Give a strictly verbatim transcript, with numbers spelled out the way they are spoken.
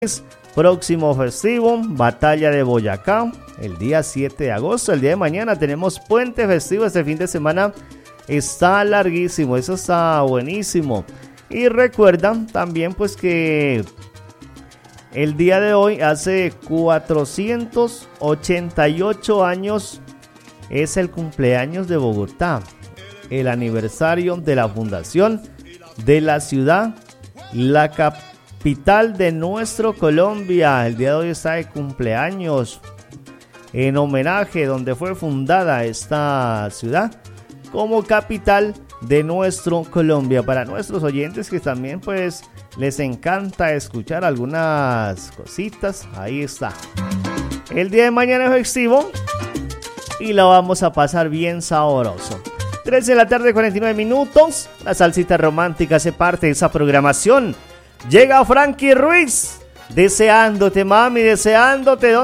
Próximo festivo, Batalla de Boyacá, el día siete de agosto, el día de mañana tenemos puente festivo. Este fin de semana está larguísimo, eso está buenísimo. Y recuerdan también pues que el día de hoy, hace cuatrocientos ochenta y ocho años, es el cumpleaños de Bogotá, el aniversario de la fundación de la ciudad, la capital de nuestro Colombia. El día de hoy está de cumpleaños en homenaje donde fue fundada esta ciudad como capital de nuestro Colombia. Para nuestros oyentes que también pues les encanta escuchar algunas cositas, ahí está. El día de mañana es festivo y la vamos a pasar bien sabroso. tres de la tarde, cuarenta y nueve minutos. La salsita romántica hace parte de esa programación. Llega Frankie Ruiz, deseándote, mami, deseándote.